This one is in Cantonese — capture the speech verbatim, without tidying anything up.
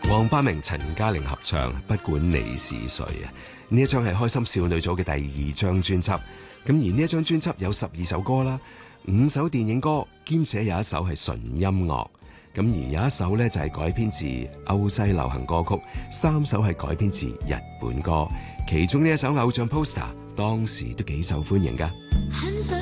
黃百鳴、陳嘉玲合唱《不管你是誰》啊！呢一張係開心少女組嘅第二張專輯，咁而呢一張專輯有十二首歌啦，五首電影歌，兼且有一首係純音樂，咁而有一首呢，就係改編自歐西流行歌曲，三首係改編自日本歌，其中呢一首偶像 Poster 當時都幾受歡迎㗎。